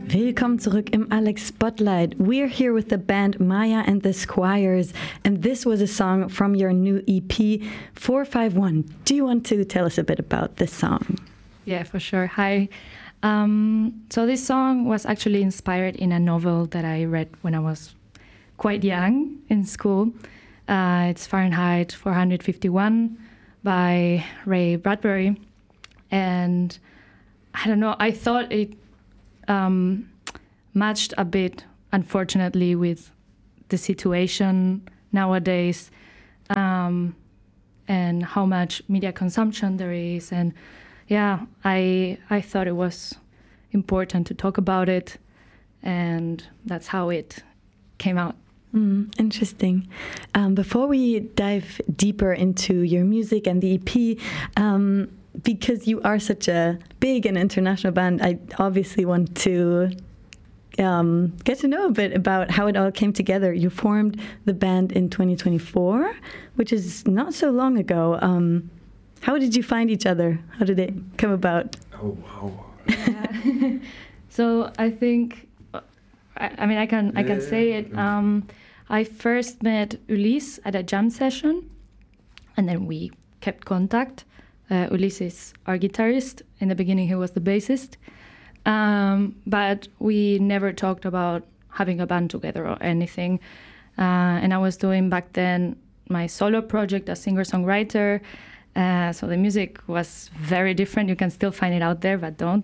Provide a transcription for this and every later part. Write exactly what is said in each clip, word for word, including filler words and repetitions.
Willkommen zurück im Alex Spotlight. We're here with the band Maya and the Squires, and this was a song from your new E P, four five one. Do you want to tell us a bit about this song? Yeah, for sure. Hi. Um, so this song was actually inspired in a novel that I read when I was quite young in school. Uh, it's Fahrenheit four fifty-one by Ray Bradbury. And I don't know, I thought it um, matched a bit, unfortunately, with the situation nowadays, um, and how much media consumption there is. And yeah, I I thought it was important to talk about it, and that's how it came out. Mm, interesting. Um, before we dive deeper into your music and the E P, um, because you are such a big and international band, I obviously want to um, get to know a bit about how it all came together. You formed the band in twenty twenty-four, which is not so long ago. Um, how did you find each other? How did it come about? Oh, wow. Yeah. So I think, I, I mean, I can I can say it. Um, I first met Ulysse at a jam session, and then we kept contact. Uh, Ulysse is our guitarist. In the beginning, he was the bassist. Um, but we never talked about having a band together or anything. Uh, and I was doing back then my solo project as singer-songwriter. Uh, so the music was very different. You can still find it out there, but don't.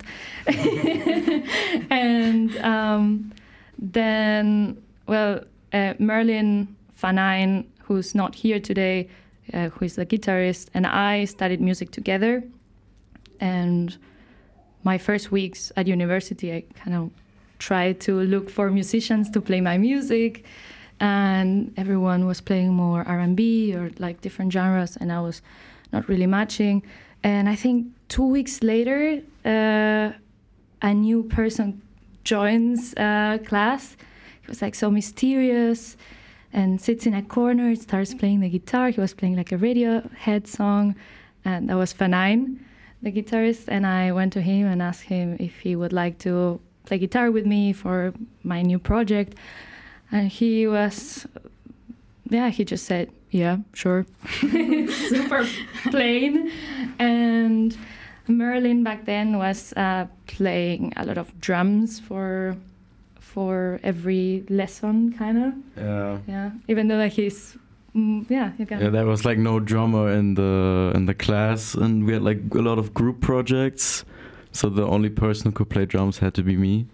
And um, then, well, uh, Merlin Fanijn, who's not here today, uh, who is the guitarist, and I studied music together. And my first weeks at university, I kind of tried to look for musicians to play my music. And everyone was playing more R and B or like different genres, and I was not really matching. And I think two weeks later, uh, a new person joins uh, class. He was like so mysterious and sits in a corner, starts playing the guitar. He was playing like a Radiohead song, and that was Fanijn, the guitarist. And I went to him and asked him if he would like to play guitar with me for my new project. And he was, yeah, he just said, yeah, sure. Super plain. And Merlin back then was uh, playing a lot of drums for for every lesson, kind of. Yeah. Yeah. Even though like he's, mm, yeah, you can. Yeah, there was like no drummer in the in the class, and we had like a lot of group projects. So the only person who could play drums had to be me.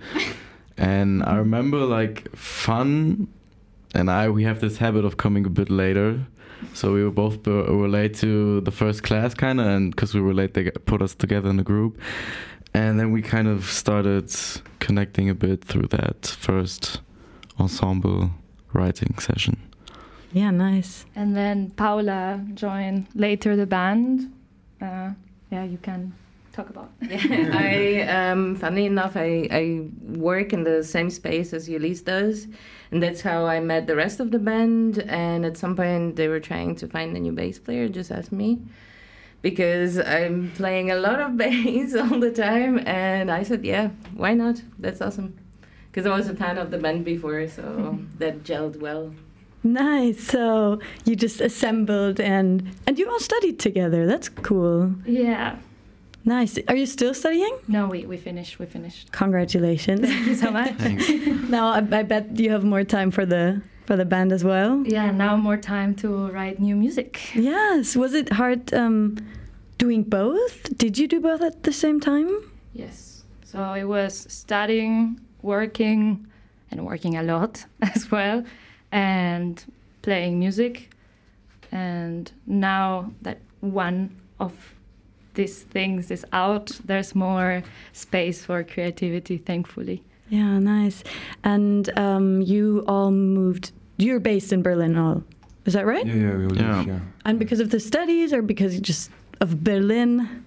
And I remember like fun, and I we have this habit of coming a bit later. So we were both we were late to the first class, kind of, and because we were late, they put us together in a group. And then we kind of started connecting a bit through that first ensemble writing session. Yeah, nice. And then Paula joined later the band. Uh, yeah, you can talk about. Yeah, I, um, funny enough, I, I work in the same space as Ulysse does, and that's how I met the rest of the band. And at some point, they were trying to find a new bass player, just asked me, because I'm playing a lot of bass all the time. And I said, yeah, why not? That's awesome. Because I was a fan of the band before, so that gelled well. Nice. So you just assembled and and you all studied together. That's cool. Yeah. Nice. Are you still studying? No, we, we finished. We finished. Congratulations. Thank you so much. Now I, I bet you have more time for the for the band as well. Yeah, now more time to write new music. Yes. Was it hard um, doing both? Did you do both at the same time? Yes. So it was studying, working, and working a lot as well, and playing music. And now that one of these things is out, there's more space for creativity, thankfully. Yeah, nice. And um, you all moved, you're based in Berlin all, is that right? Yeah, yeah, we all Yeah. live here. And because of the studies or because just of Berlin?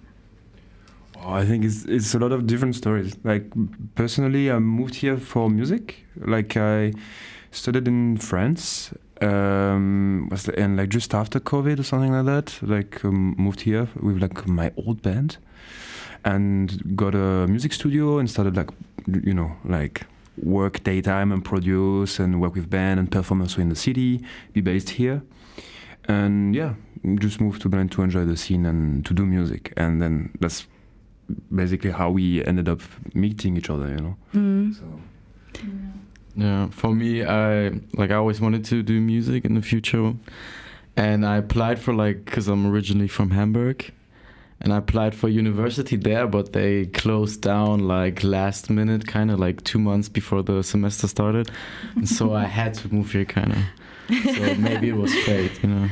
Oh, I think it's it's a lot of different stories. Like personally, I moved here for music. Like I studied in France, um, was and like just after COVID or something like that. Like um, moved here with like my old band, and got a music studio and started like you know, like work daytime and produce and work with band and perform also in the city, be based here. And yeah, just moved to Berlin to enjoy the scene and to do music. And then that's basically how we ended up meeting each other, you know. Mm. So. Yeah. Yeah, for me, I like I always wanted to do music in the future, and I applied for like because I'm originally from Hamburg, and I applied for university there, but they closed down like last minute, kind of like two months before the semester started, and so I had to move here, kind of. So maybe it was fate, you know.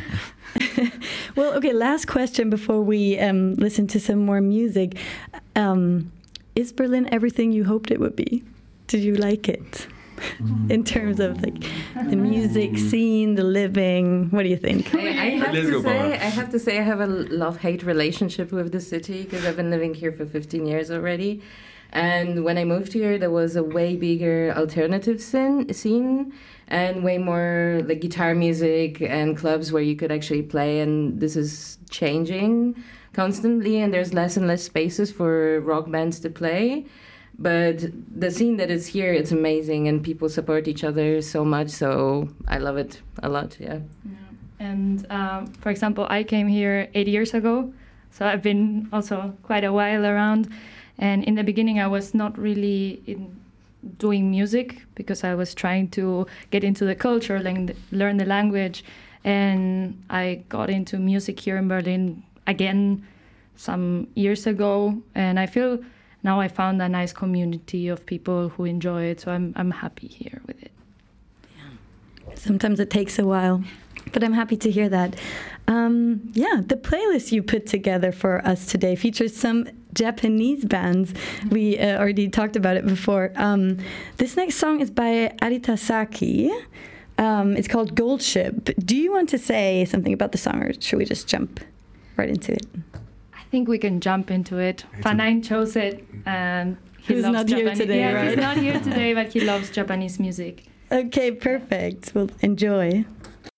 Well, okay, last question before we um, listen to some more music. Um, is Berlin everything you hoped it would be? Did you like it? In terms of like the music scene, the living, what do you think? I, I have Let's to go, say, Barbara. I have to say, I have a love-hate relationship with the city because I've been living here for fifteen years already. And when I moved here, there was a way bigger alternative scene, scene and way more like guitar music and clubs where you could actually play. And this is changing constantly, and there's less and less spaces for rock bands to play. But the scene that is here, it's amazing, and people support each other so much. So I love it a lot. Yeah. Yeah. And um, for example, I came here eight years ago, so I've been also quite a while around. And in the beginning, I was not really in doing music because I was trying to get into the culture, learn the, learn the language. And I got into music here in Berlin again some years ago. And I feel now I found a nice community of people who enjoy it. So I'm I'm happy here with it. Sometimes it takes a while, but I'm happy to hear that. Um, yeah, the playlist you put together for us today features some Japanese bands. We uh, already talked about it before. Um, this next song is by Arita Saki. Um, it's called Gold Ship. Do you want to say something about the song, or should we just jump right into it? I think we can jump into it. Fanain chose it, and he Who's loves not here Japanese. today, yeah, right? he's not here today, but he loves Japanese music. Okay, perfect. Well, enjoy.